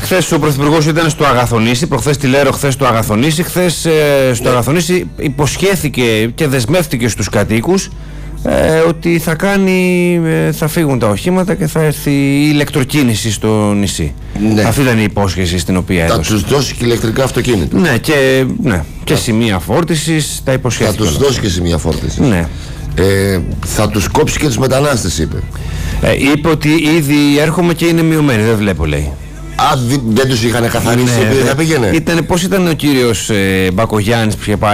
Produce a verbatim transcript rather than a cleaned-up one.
Χθες ο Πρωθυπουργός ήταν στο Αγαθονήσι, προχθές τη Λέρο, χθες στο Αγαθονήσι. Χθες ε, στο ναι. Αγαθονήσι υποσχέθηκε και δεσμεύτηκε στους κατοίκους ε, ότι θα κάνει, ε, θα φύγουν τα οχήματα και θα έρθει η ηλεκτροκίνηση στο νησί. Ναι. Αυτή ήταν η υπόσχεση στην οποία έδωσε. Θα τους δώσει και ηλεκτρικά αυτοκίνητα. Ναι, και, ναι, και θα... σημεία φόρτισης τα υποσχέθηκε. Θα τους δώσει και σημεία φόρτισης. Ναι. Ε, θα τους κόψει και τους μετανάστες, είπε. Ε, είπε ότι ήδη έρχομαι και είναι μειωμένοι, δεν βλέπω, λέει. Α, δεν τους είχαν καθαρίσει, ναι, επειδή θα πήγαινε. Ήταν, πώς ήταν ο κύριος ε, Μπακογιάννης που είχε πάει